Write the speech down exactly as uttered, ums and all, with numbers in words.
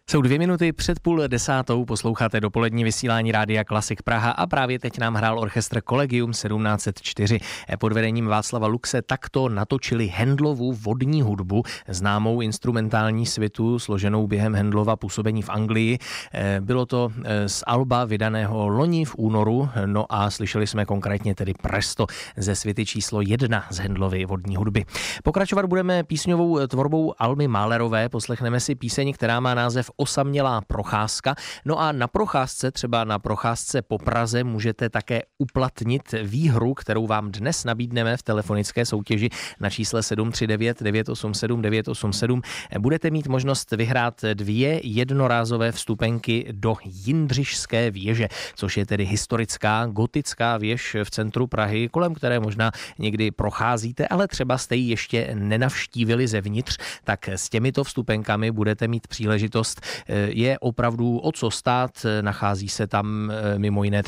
Jsou dvě minuty před půl desátou, posloucháte dopolední vysílání Rádia Klasik Praha a právě teď nám hrál orchestr Collegium sedmnáct set čtyři. Pod vedením Václava Luxe takto natočili Handlovu vodní hudbu, známou instrumentální svitu, složenou během Handlova působení v Anglii. Bylo to z alba vydaného loni v únoru, no a slyšeli jsme konkrétně tedy Presto ze svity číslo jedna z Handlovy vodní hudby. Pokračovat budeme písňovou tvorbou Almy Mahlerové, poslechneme si píseň, která má název Osamělá procházka. No a na procházce, třeba na procházce po Praze, můžete také uplatnit výhru, kterou vám dnes nabídneme v telefonické soutěži na čísle sedm tři devět devět osm sedm devět osm sedm. Budete mít možnost vyhrát dvě jednorázové vstupenky do Jindřišské věže, což je tedy historická gotická věž v centru Prahy, kolem které možná někdy procházíte, ale třeba jste ji ještě nenavštívili zevnitř, tak s těmito vstupenkami budete mít příležitost. Je opravdu o co stát, nachází se tam mimo jiné